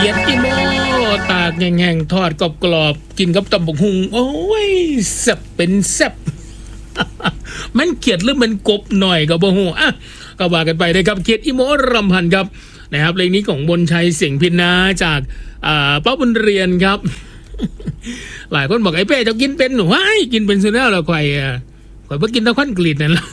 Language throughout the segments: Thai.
ขียดอีโมตากแห้งๆทอดกรอบๆกินกับตำบักหุ่งโอ้ยแซ่บเป็นแซ่บ มันเขียดหรือมันกบหน่อยกับบ่ฮู้อ่ะก็ว่ากันไปนะครับเขียดอีโมรำพันครับนะครับเพลงนี้ของบนชัยเสียงพินนาจากป้าบุญเรียนครับ หลายคนบอกไอ้เป้จะกินเป็นหนูว้ายกินเป็นซะแล้วเราข่อยบ่กินตะควันกรีดนั่นล่ะ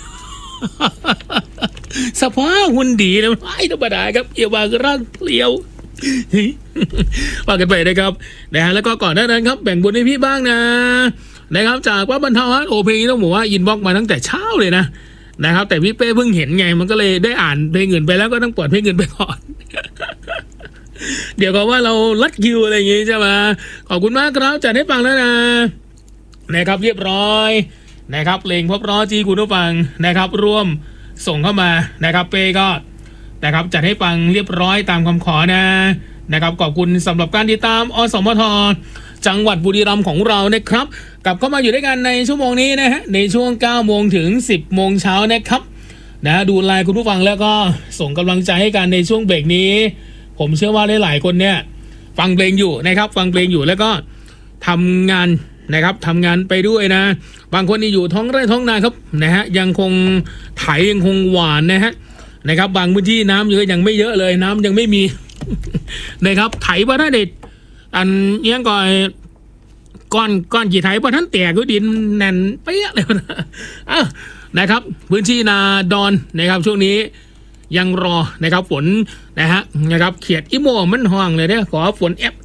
สภาพหุ่นดีนะไม่ธรรมดาครับเอวาร่างเพลียว ว่ากันไปนะครับนะฮะแล้วก็ก่อนหน้านั้นครับแบ่งบุญให้พี่บ้างนะครับจากว่าบรรเทาฮะโอเพลงต้องบอกว่าอินบ็อกมาตั้งแต่เช้าเลยนะครับแต่พี่เป้เพิ่งเห็นไงมันก็เลยได้อ่านเพลงอื่นไปแล้วก็ต้องปล่อยเพลงอื่นไปก่อน เดี๋ยวก็ว่าเราลัดคิวอะไรอย่างงี้ใช่ไหมขอบคุณมากครับจัดให้ฟังแล้วนะครับเรียบร้อยนะครับเพลงพบรอจีคุณผู้ฟังนะครับร่วมส่งเข้ามานะครับเป้ก็นะครับจัดให้ฟังเรียบร้อยตามคำขอนะครับขอบคุณสำหรับการติดตามอสมทจังหวัดบุรีรัมย์ของเรานะครับกลับเข้ามาอยู่ด้วยกันในชั่วโมงนี้นะฮะในช่วง 9 โมงถึง 10 โมงเช้านะครับดูไลน์คุณผู้ฟังแล้วก็ส่งกำลังใจให้กันในช่วงเบรกนี้ผมเชื่อว่าหลายๆคนเนี่ยฟังเพลงอยู่นะครับฟังเพลงอยู่แล้วก็ทำงานนะครับทำงานไปด้วยนะบางคนนี่อยู่ท้องไร่ท้องนาครับนะฮะยังคงไถยังคงหวานนะครับบางพื้นที่น้ำยังไม่เยอะเลยน้ำยังไม่มี นะครับไถว่าถ้าเด็ดอันยังก่อนก้อนกี่ไถว่าท่านแตกก็ดินแน่นเปี้ยเลยนะครับพื้นที่นาดอนนะครับช่วงนี้ยังรอนะครับฝนนะครับเขียดอีโมมันห่วงเลยเนี่ยขอฝนแอบ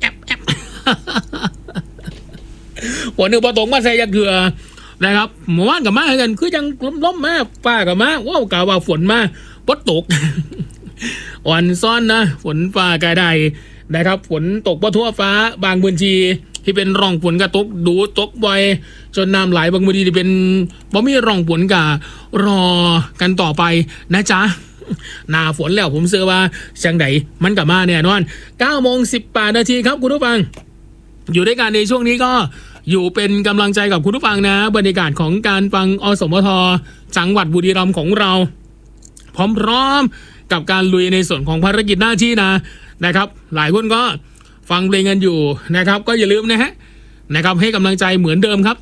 ฝนนึกพอตกมาใส่ยาเกลือนะครับหมู่บ้านกับมากันคือยังล้มมาป้ากับมาว้าวกะว่าฝนมาปดตก อ่อนซ้อนนะฝนฟ้ากระไดนะครับฝนตกทั่วฟ้าบางพื้นที่ที่เป็นร่องฝนก็ตกบ่อยจนน้ำไหลบางพื้นที่ที่เป็นบ่มีร่องฝนก็รอกันต่อไปนะจ๊ะหน้าฝนแล้วผมเชื่อว่าจังไดมันกลับมาเนี่ยนอน 9:18 นาทีครับคุณผู้ฟังอยู่ด้วยกันในช่วงนี้ก็อยู่เป็นกำลังใจกับคุณผู้ฟังนะบรรยากาศของการฟังอสมทจังหวัดบุรีรัมย์ของเราพร้อมกับการลุยในส่วนของภารกิจหน้าที่นะครับหลายคนก็ฟังเพลงกันอยู่นะครับก็อย่าลืมนะครับให้กำลังใจเหมือนเดิมครับ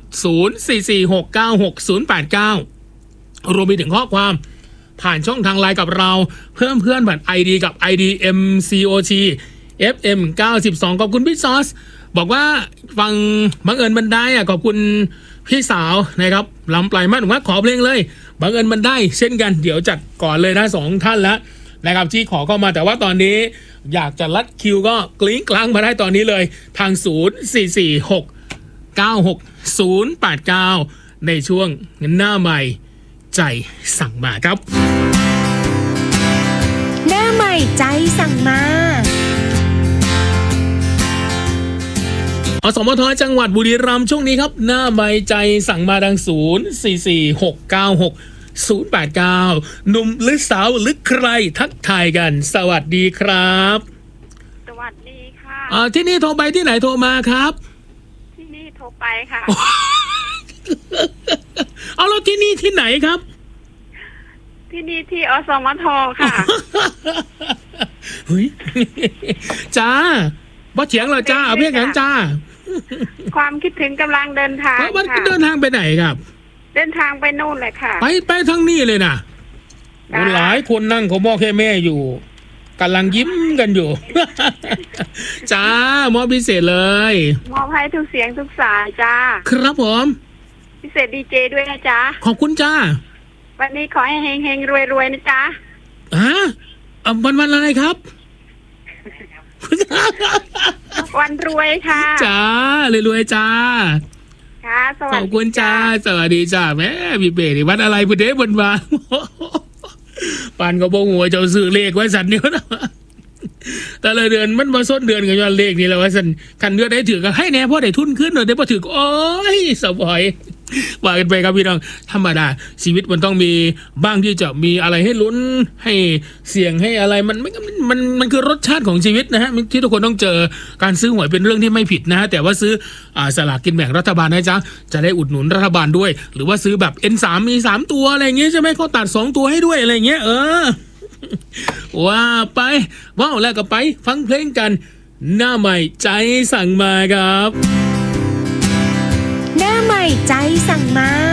0446966089รวมไปถึงข้อความผ่านช่องทางไลน์กับเราเพิ่มเพื่อนผ่าน ID กับ ID MCOT FM 92ขอบคุณพี่ซอสบอกว่าฟังบังเอิญมันได้ขอบคุณพี่สาวนะครับลำปลายมาถึงว่าขอเพลงเลยบังเอิญมันได้เช่นกันเดี๋ยวจัดก่อนเลยนะ2ท่านแล้วนะครับที่ขอเข้ามาแต่ว่าตอนนี้อยากจะลัดคิวก็กลิ้งกลางมาได้ตอนนี้เลยทาง0446966089ในช่วงหน้าใหม่ใจสั่งมาครับหน้าใหม่ใจสั่งมาอสมทจังหวัดบุรีรัมย์ช่วงนี้ครับหน้าใบใจสั่งมาดัง0446966089หนุ่มหรือสาวหรือใครทักทายกันสวัสดีครับสวัสดีค่ะที่นี่โทรไปที่ไหนโทรมาครับที่นี่โทรไปค่ะเอาแล้วที่นี่ที่ไหนครับที่นี่ที่อสมทค่ะเฮ้ยจ้าบ่เถียงเหรอจ้าเอาเพียงแค่จ้าความคิดถึงกำลังเดินทางค่ะเดินทางไปไหนครับเดินทางไปนู่นเลยค่ะไปทั้งนี้เลยนะหลายคนนั่งเขาบอกแค่แม่อยู่กำลังยิ้มกันอยู่ จ้ามอบพิเศษเลยมอบให้ทุกเสียงทุกสายจ้าครับผมพิเศษดีเจด้วยนะจ้าขอบคุณจ้าวันนี้ขอให้เฮงๆรวยๆนะจ้าวันอะไรครับวันรวยค่ะจ้ารวยๆจ้าค่ะสวัสดีขอบคุณจ้าสวัสดีจ้าแม่พี่เบนี่วันอะไรพุทธเดชบนบานปานก็บอกหัวเจ้าซื้อเลขไว้สันเดียวนะแต่ละเดือนมันมาส้นเดือนกันย้อนเลขนี่แหละว่าสันคันเดือนได้ถือก็ให้แน่พ่อได้ทุนขึ้นหน่อยได้พอถือโอ้ยสบายว่ากันไปครับพี่น้องธรรมดาชีวิตมันต้องมีบ้างที่จะมีอะไรให้ลุ้นให้เสี่ยงให้อะไรมันคือรสชาติของชีวิตนะฮะที่ทุกคนต้องเจอการซื้อหวยเป็นเรื่องที่ไม่ผิดนะฮะแต่ว่าซื้อสลากกินแบ่งรัฐบาลนะจ๊ะจะได้อุดหนุนรัฐบาลด้วยหรือว่าซื้อแบบ N3 มี3ตัวอะไรอย่างเงี้ยใช่ไหมเขาตัด2ตัวให้ด้วยอะไรอย่างเงี้ยว่าไปว้าวแล้วก็ไปฟังเพลงกันหน้าใหม่ใจสั่งมาครับหน้าใหม่ใจสั่งมา